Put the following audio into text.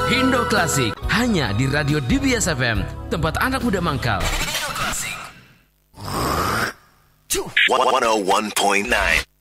Indo Klasik hanya di Radio DBS FM, tempat anak muda mangkal. Indo Klasik 101.9